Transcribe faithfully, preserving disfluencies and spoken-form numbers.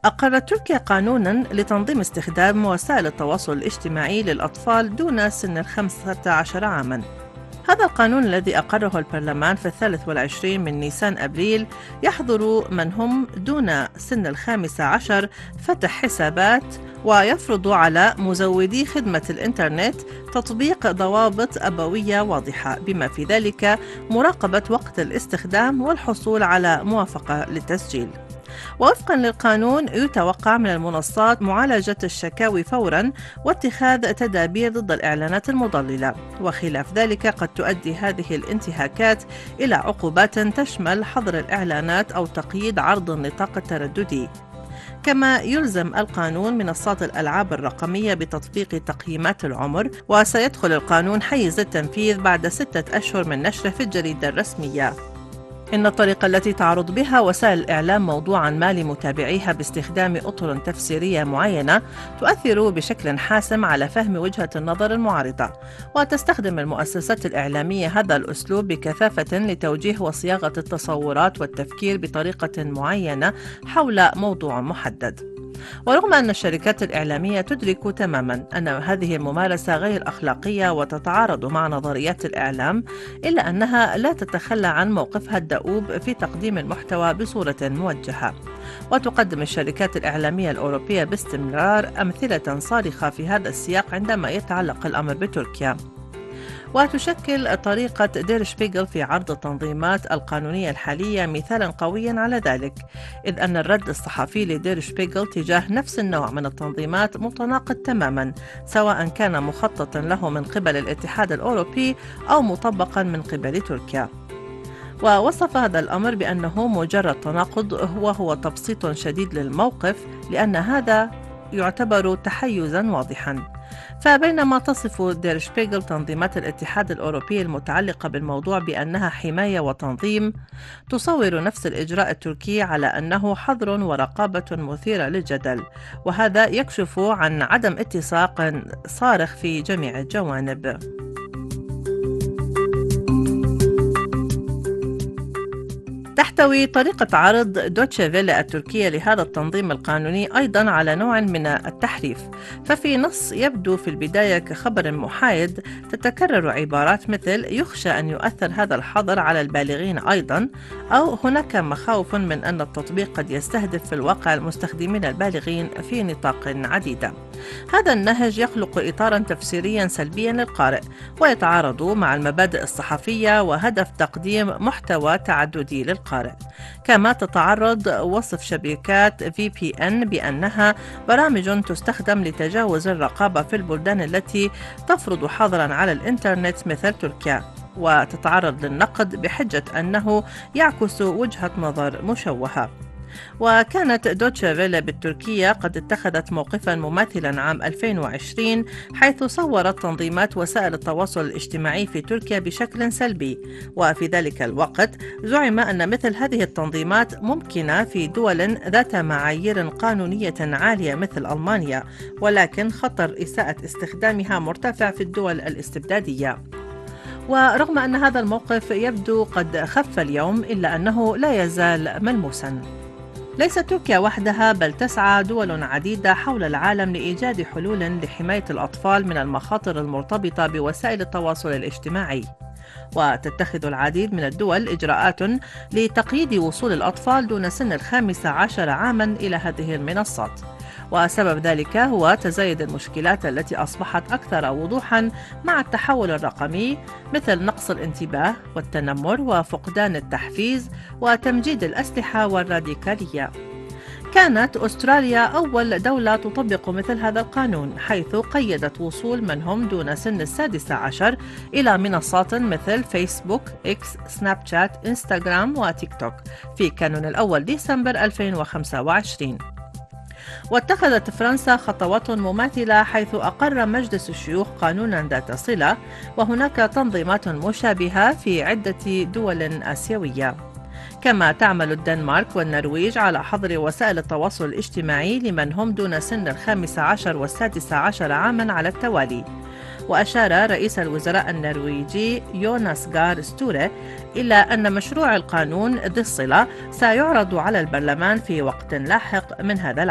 أقرت تركيا قانوناً لتنظيم استخدام وسائل التواصل الاجتماعي للأطفال دون سن الخمسة عشر عاماً. هذا القانون الذي أقره البرلمان في الثالث والعشرين من نيسان أبريل يحظر من هم دون سن الخامس عشر فتح حسابات، ويفرض على مزودي خدمة الإنترنت تطبيق ضوابط أبوية واضحة، بما في ذلك مراقبة وقت الاستخدام والحصول على موافقة للتسجيل. ووفقا للقانون يتوقع من المنصات معالجة الشكاوي فورا واتخاذ تدابير ضد الإعلانات المضللة، وخلاف ذلك قد تؤدي هذه الانتهاكات إلى عقوبات تشمل حظر الإعلانات أو تقييد عرض النطاق الترددي. كما يلزم القانون منصات الألعاب الرقمية بتطبيق تقييمات العمر، وسيدخل القانون حيز التنفيذ بعد ستة أشهر من نشره في الجريدة الرسمية. إن الطريقة التي تعرض بها وسائل الإعلام موضوعاً ما لمتابعيها باستخدام أطر تفسيرية معينة تؤثر بشكل حاسم على فهم وجهة النظر المعارضة، وتستخدم المؤسسات الإعلامية هذا الأسلوب بكثافة لتوجيه وصياغة التصورات والتفكير بطريقة معينة حول موضوع محدد. ورغم أن الشركات الإعلامية تدرك تماماً أن هذه الممارسة غير أخلاقية وتتعارض مع نظريات الإعلام، إلا أنها لا تتخلى عن موقفها الدؤوب في تقديم المحتوى بصورة موجهة. وتقدم الشركات الإعلامية الأوروبية باستمرار أمثلة صارخة في هذا السياق عندما يتعلق الأمر بتركيا. وتشكل طريقة دير شبيغل في عرض التنظيمات القانونية الحالية مثالا قويا على ذلك، إذ أن الرد الصحفي لدير شبيغل تجاه نفس النوع من التنظيمات متناقض تماما، سواء كان مخططا له من قبل الاتحاد الأوروبي أو مطبقا من قبل تركيا. ووصف هذا الأمر بأنه مجرد تناقض وهو تبسيط شديد للموقف، لأن هذا يعتبر تحيزا واضحا. فبينما تصف دير شبيغل تنظيمات الاتحاد الأوروبي المتعلقة بالموضوع بأنها حماية وتنظيم، تصور نفس الإجراء التركي على أنه حظر ورقابة مثيرة للجدل، وهذا يكشف عن عدم اتساق صارخ في جميع الجوانب. تحتوي طريقة عرض دوتشي فيلا التركية لهذا التنظيم القانوني أيضاً على نوع من التحريف، ففي نص يبدو في البداية كخبر محايد تتكرر عبارات مثل يخشى أن يؤثر هذا الحظر على البالغين أيضاً، أو هناك مخاوف من أن التطبيق قد يستهدف في الواقع المستخدمين البالغين في نطاق عديدة. هذا النهج يخلق إطاراً تفسيرياً سلبياً للقارئ، ويتعارض مع المبادئ الصحفية وهدف تقديم محتوى تعددي للقارئ. كما تتعرض وصف شبكات في بي إن بأنها برامج تستخدم لتجاوز الرقابة في البلدان التي تفرض حظراً على الإنترنت مثل تركيا، وتتعرض للنقد بحجة أنه يعكس وجهة نظر مشوهة. وكانت دوتشي فيلا بالتركية قد اتخذت موقفا مماثلا عام ألفين وعشرين، حيث صورت تنظيمات وسائل التواصل الاجتماعي في تركيا بشكل سلبي، وفي ذلك الوقت زعم أن مثل هذه التنظيمات ممكنة في دول ذات معايير قانونية عالية مثل ألمانيا، ولكن خطر إساءة استخدامها مرتفع في الدول الاستبدادية. ورغم أن هذا الموقف يبدو قد خف اليوم، إلا أنه لا يزال ملموسا. ليست تركيا وحدها، بل تسعى دول عديدة حول العالم لإيجاد حلول لحماية الأطفال من المخاطر المرتبطة بوسائل التواصل الاجتماعي، وتتخذ العديد من الدول إجراءات لتقييد وصول الأطفال دون سن الخامس عشر عاما إلى هذه المنصات. وسبب ذلك هو تزايد المشكلات التي أصبحت أكثر وضوحا مع التحول الرقمي، مثل نقص الانتباه والتنمر وفقدان التحفيز وتمجيد الأسلحة والراديكالية. كانت أستراليا أول دولة تطبق مثل هذا القانون، حيث قيدت وصول من هم دون سن السادس عشر إلى منصات مثل فيسبوك، إكس، سناب شات، إنستغرام وتيك توك في كانون الأول ديسمبر ألفين وخمسة وعشرين. واتخذت فرنسا خطوات مماثلة، حيث أقر مجلس الشيوخ قانونا ذات صلة، وهناك تنظيمات مشابهة في عدة دول آسيوية. كما تعمل الدنمارك والنرويج على حظر وسائل التواصل الاجتماعي لمن هم دون سن الخامس عشر والسادس عشر عاما على التوالي. وأشار رئيس الوزراء النرويجي يوناس غار ستوري إلى أن مشروع القانون ذي الصلة سيعرض على البرلمان في وقت لاحق من هذا العام.